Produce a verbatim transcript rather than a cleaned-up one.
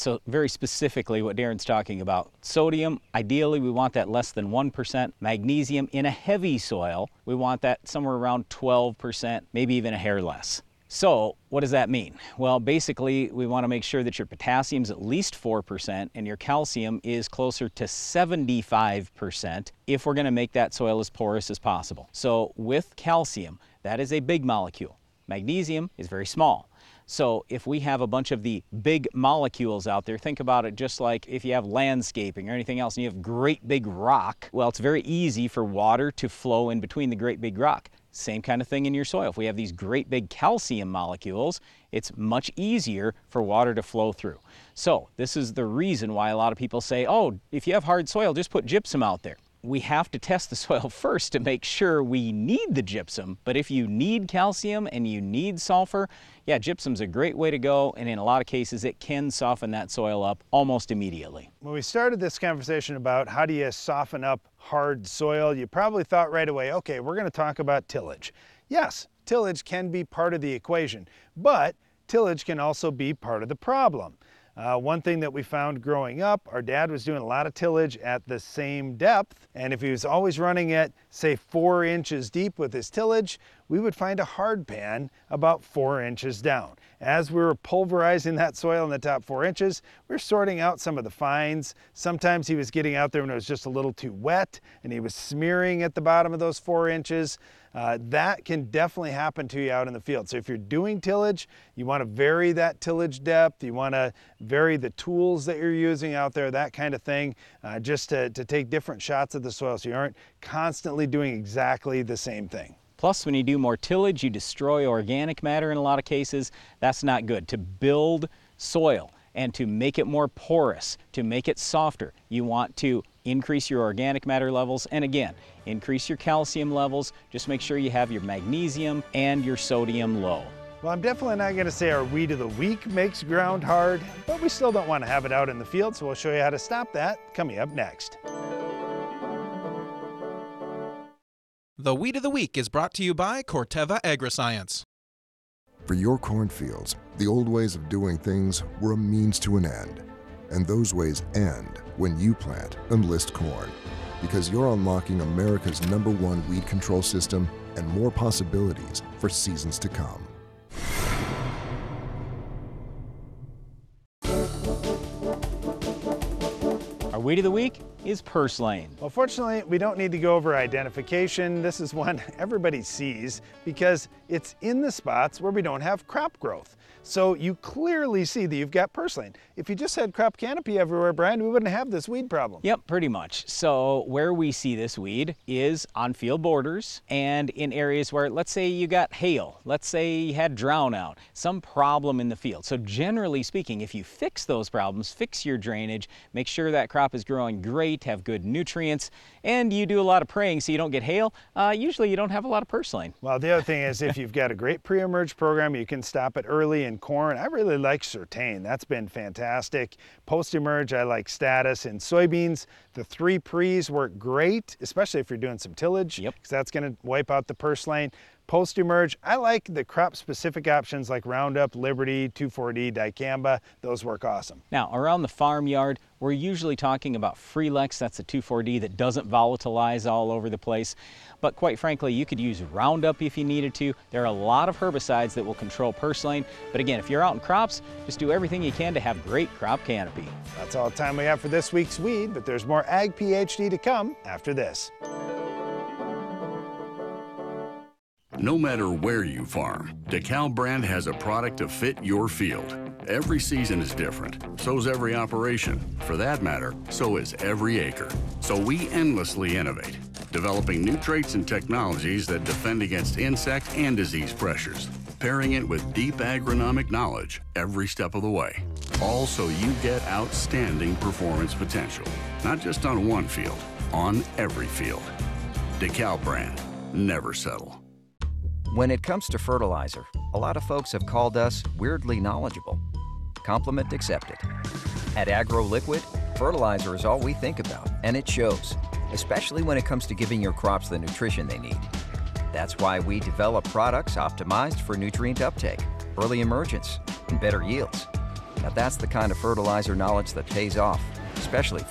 So very specifically what Darren's talking about. Sodium, ideally we want that less than one percent. Magnesium in a heavy soil, we want that somewhere around twelve percent, maybe even a hair less. So what does that mean? Well, basically we want to make sure that your potassium is at least four percent and your calcium is closer to seventy-five percent if we're going to make that soil as porous as possible. So with calcium, that is a big molecule. Magnesium is very small. So if we have a bunch of the big molecules out there, think about it just like if you have landscaping or anything else and you have great big rock, well, it's very easy for water to flow in between the great big rock. Same kind of thing in your soil. If we have these great big calcium molecules, it's much easier for water to flow through. So this is the reason why a lot of people say, oh, if you have hard soil, just put gypsum out there. We have to test the soil first to make sure we need the gypsum, but if you need calcium and you need sulfur, yeah, gypsum's a great way to go, and in a lot of cases it can soften that soil up almost immediately. When we started this conversation about how do you soften up hard soil, you probably thought right away, okay, we're going to talk about tillage. Yes, tillage can be part of the equation, but tillage can also be part of the problem. Uh, one thing that we found growing up, our dad was doing a lot of tillage at the same depth, and if he was always running it, say four inches deep with his tillage, we would find a hard pan about four inches down. As we were pulverizing that soil in the top four inches, we we're sorting out some of the fines. Sometimes he was getting out there when it was just a little too wet, and he was smearing at the bottom of those four inches. Uh, that can definitely happen to you out in the field. So if you're doing tillage, you want to vary that tillage depth, you want to vary the tools that you're using out there, that kind of thing, uh, just to, to take different shots of the soil so you aren't constantly doing exactly the same thing. Plus, when you do more tillage, you destroy organic matter in a lot of cases. That's not good. To build soil and to make it more porous, to make it softer, you want to increase your organic matter levels, and again, increase your calcium levels. Just make sure you have your magnesium and your sodium low. Well, I'm definitely not going to say our weed of the week makes ground hard, but we still don't want to have it out in the field, so we'll show you how to stop that coming up next. The Weed of the Week is brought to you by Corteva Agriscience. For your cornfields, the old ways of doing things were a means to an end. And those ways end when you plant Enlist corn, because you're unlocking America's number one weed control system and more possibilities for seasons to come. Our Weed of the Week is purslane. Well, fortunately, we don't need to go over identification. This is one everybody sees because it's in the spots where we don't have crop growth. So you clearly see that you've got purslane. If you just had crop canopy everywhere, Brian, we wouldn't have this weed problem. Yep, pretty much. So where we see this weed is on field borders and in areas where, let's say you got hail, let's say you had drown out, some problem in the field. So generally speaking, if you fix those problems, fix your drainage, make sure that crop is growing great, have good nutrients, and you do a lot of praying so you don't get hail, uh, usually you don't have a lot of purslane. Well, the other thing is if you've got a great pre-emerge program, you can stop it early in corn. I really like Certain. That's been fantastic. Post-emerge, I like Status. In soybeans, the three pre's work great, especially if you're doing some tillage, yep, because that's going to wipe out the purslane. Post-emerge, I like the crop-specific options like Roundup, Liberty, two four D, Dicamba. Those work awesome. Now, around the farmyard, we're usually talking about Freelex. That's a two four D that doesn't volatilize all over the place. But quite frankly, you could use Roundup if you needed to. There are a lot of herbicides that will control purslane. But again, if you're out in crops, just do everything you can to have great crop canopy. That's all the time we have for this week's Weed, but there's more Ag PhD to come after this. No matter where you farm, DeKalb brand has a product to fit your field. Every season is different, so's every operation. For that matter, so is every acre. So we endlessly innovate, developing new traits and technologies that defend against insect and disease pressures, pairing it with deep agronomic knowledge every step of the way. All so you get outstanding performance potential, not just on one field, on every field. DeKalb brand, never settle. When it comes to fertilizer, a lot of folks have called us weirdly knowledgeable. Compliment accepted. At AgroLiquid, fertilizer is all we think about, and it shows, especially when it comes to giving your crops the nutrition they need. That's why we develop products optimized for nutrient uptake, early emergence, and better yields. Now that's the kind of fertilizer knowledge that pays off, especially